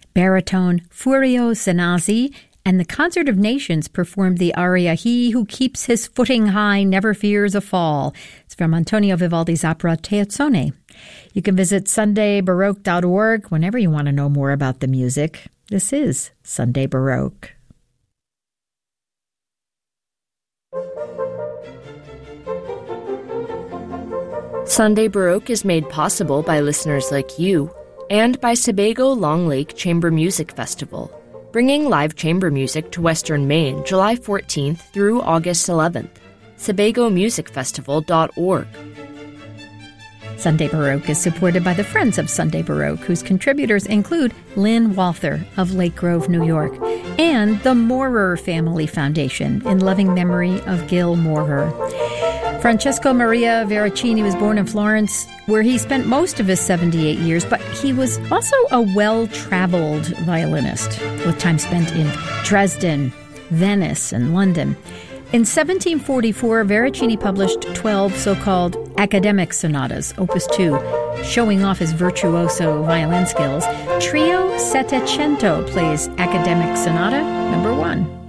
Baritone Furio Zanazzi and the Concert of Nations performed the aria He Who Keeps His Footing High Never Fears a Fall. It's from Antonio Vivaldi's opera Teazzone. You can visit sundaybaroque.org whenever you want to know more about the music. This is Sunday Baroque. Sunday Baroque is made possible by listeners like you and by Sebago Long Lake Chamber Music Festival, bringing live chamber music to Western Maine July 14th through August 11th. SebagoMusicFestival.org. Sunday Baroque is supported by the Friends of Sunday Baroque, whose contributors include Lynn Walther of Lake Grove, New York, and the Maurer Family Foundation in loving memory of Gil Maurer. Francesco Maria Veracini was born in Florence, where he spent most of his 78 years, but he was also a well-traveled violinist, with time spent in Dresden, Venice, and London. In 1744, Veracini published 12 so-called academic sonatas, Opus 2, showing off his virtuoso violin skills. Trio Settecento plays Academic Sonata No. 1.